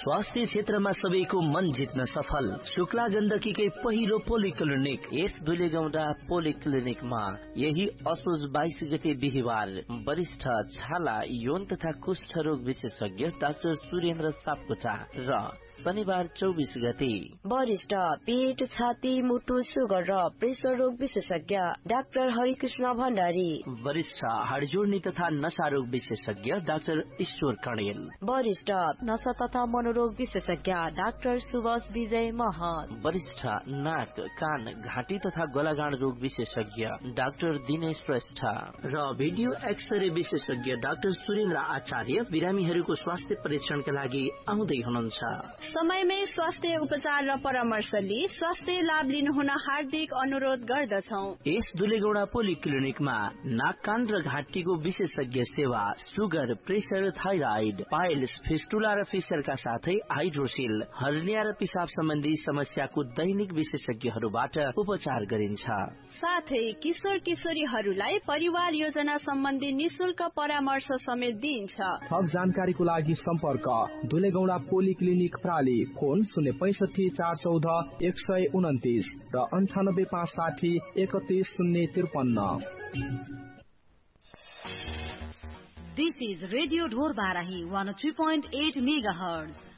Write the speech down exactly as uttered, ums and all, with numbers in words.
स्वास्थ्य क्षेत्रमा सबैको मन जित्न सफल शुक्ला गण्डकीकै पहिलो पोलिक्लिनिक यस दुलेगौंडा पोलिक्लिनिकमा यही असोज बाइस गते बिहिबार वरिष्ठ छाला यौन तथा कुष्ठ रोग विशेषज्ञ डाक्टर सुरेन्द्र सापकोटा र शनिबार चौबीस गते वरिष्ठ पेट छाती मुटु सुगर र प्रेसर रोग विशेषज्ञ डाक्टर हरिकृष्ण भण्डारी, वरिष्ठ हाडजोड्नी तथा नशा रोग विशेषज्ञ डाक्टर ईश्वर कणेल, वरिष्ठ नशा तथा मनोरोग विशेषज्ञ डाक्टर सुभाष विजय महत, वरिष्ठ नाक कान घाँटी तथा गलागाँड रोग विशेषज्ञ डाक्टर दिनेश श्रेष्ठ र भिडियो एक्सरे विशेषज्ञ डाक्टर सुरेन्द्र आचार्य बिरामीहरूको स्वास्थ्य परीक्षणका लागि आउँदै हुनुहुन्छ। समयमै स्वास्थ्य उपचार र परामर्श लिई स्वास्थ्य लाभ लिनुहुन हार्दिक अनुरोध गर्दछौ। यस दुलेगौडा पोलिक्लिनिकमा नाक कान र घाँटीको विशेषज्ञ सेवा, sugar, pressure, thyroid, piles, fistula र फिसरका साथै हाइड्रोसिल, हर्निया र पिसाब सम्बन्धी समस्याको दैनिक विशेषज्ञहरूबाट उपचार गरिन्छ। साथै किशोर किशोरीहरूलाई परिवार योजना सम्बन्धी निशुल्क परामर्श समेत दिइन्छ। थप जानकारीको लागि सम्पर्क दुलेगौडा पोलिक्लिनिक प्राली, फोन शून्य पैसठी चार चौध एक सय उन्तिस र अन्ठानब्बे पाँच साठी एकतीस शून्य त्रिपन्न। This is Radio Dhor Barahi one oh three point eight megahertz.